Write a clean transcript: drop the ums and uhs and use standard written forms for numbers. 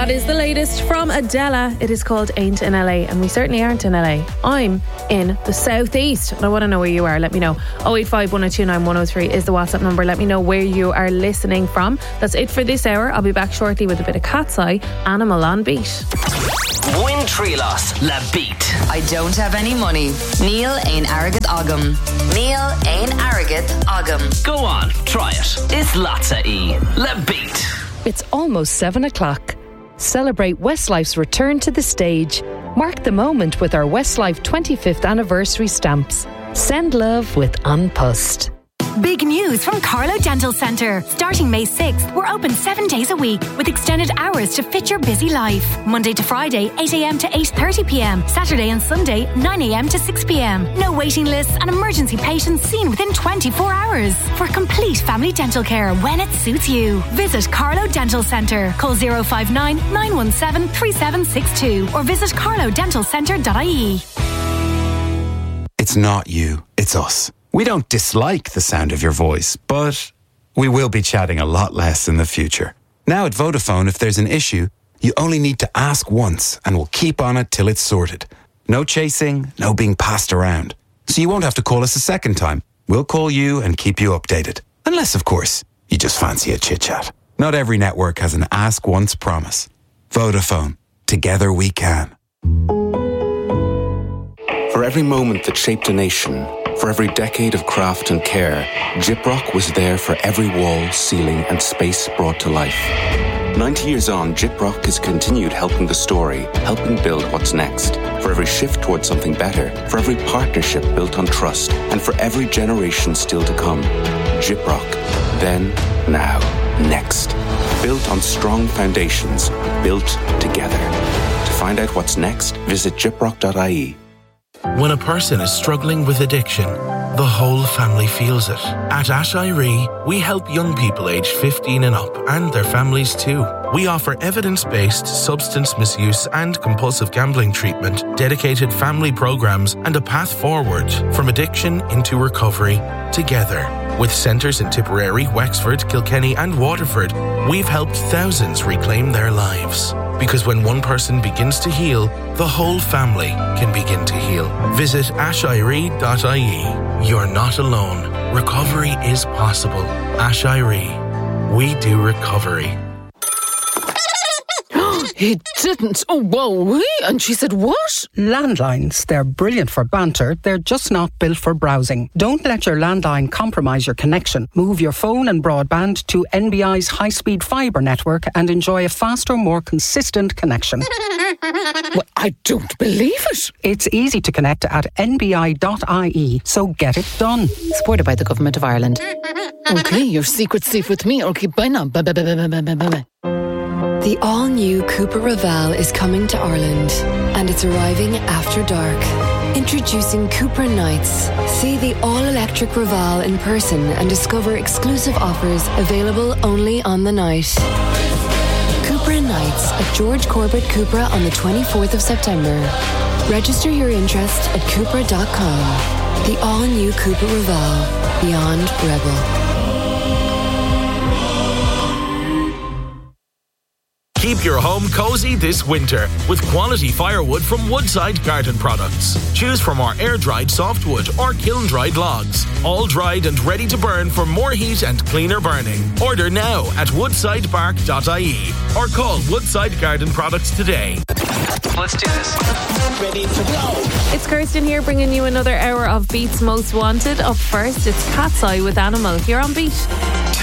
That is the latest from Adela. It is called Ain't in LA, and we certainly aren't in LA. I'm in the southeast, and I want to know where you are. Let me know. 085 1029 103 is the WhatsApp number. Let me know where you are listening from. That's it for this hour. I'll be back shortly with a bit of Cat's Eye, Animal on Beat. Win Trilos, La Beat. I don't have any money. Neil ein arrogant agam. Neil ein arrogant agam. Go on, try it. It's Latza E. La Beat. It's almost 7 o'clock. Celebrate Westlife's return to the stage. Mark the moment with our Westlife 25th anniversary stamps. Send love with An Post. Big news from Carlo Dental Centre. Starting May 6th, we're open 7 days a week with extended hours to fit your busy life. Monday to Friday, 8 a.m. to 8:30 p.m. Saturday and Sunday, 9 a.m. to 6 p.m. No waiting lists and emergency patients seen within 24 hours. For complete family dental care when it suits you. Visit Carlo Dental Centre. Call 059 917 3762 or visit carlodentalcentre.ie. It's not you, it's us. We don't dislike the sound of your voice, but we will be chatting a lot less in the future. Now at Vodafone, if there's an issue, you only need to ask once and we'll keep on it till it's sorted. No chasing, no being passed around. So you won't have to call us a second time. We'll call you and keep you updated. Unless, of course, you just fancy a chit-chat. Not every network has an ask once promise. Vodafone. Together we can. For every moment that shaped a nation, for every decade of craft and care, Gyprock was there for every wall, ceiling and space brought to life. 90 years on, Gyprock has continued helping the story, helping build what's next. For every shift towards something better, for every partnership built on trust, and for every generation still to come. Gyprock. Then, now, next. Built on strong foundations, built together. To find out what's next, visit gyprock.ie. When a person is struggling with addiction, the whole family feels it. At Ashiree, we help young people aged 15 and up and their families too. We offer evidence-based substance misuse and compulsive gambling treatment, dedicated family programs and a path forward from addiction into recovery together. With centres in Tipperary, Wexford, Kilkenny and Waterford, we've helped thousands reclaim their lives. Because when one person begins to heal, the whole family can begin to heal. Visit ashiree.ie. You're not alone. Recovery is possible. Ashiree. We do recovery. He didn't. Oh, whoa. And she said, what? Landlines. They're brilliant for banter. They're just not built for browsing. Don't let your landline compromise your connection. Move your phone and broadband to NBI's high-speed fibre network and enjoy a faster, more consistent connection. Well, I don't believe it. It's easy to connect at nbi.ie, so get it done. Supported by the Government of Ireland. Okay, your secret's safe with me. Okay, bye now. Bye, bye, bye, bye, bye, bye, bye. The all-new Cupra Raval is coming to Ireland, and it's arriving after dark. Introducing Cupra Nights. See the all-electric Raval in person and discover exclusive offers available only on the night. Cupra Nights at George Corbett Cupra on the 24th of September. Register your interest at Cupra.com. The all-new Cupra Raval. Beyond Rebel. Keep your home cozy this winter with quality firewood from Woodside Garden Products. Choose from our air-dried softwood or kiln-dried logs, all dried and ready to burn for more heat and cleaner burning. Order now at woodsidebark.ie or call Woodside Garden Products today. Let's do this. Ready to go. It's Kirsten here bringing you another hour of Beat's Most Wanted. Up first, it's Cat's Eye with Animal. You're on Beat.